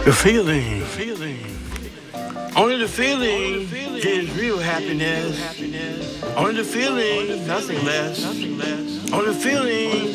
The feeling. Only the feeling gives real happiness. Only the feeling, nothing less. Only the feeling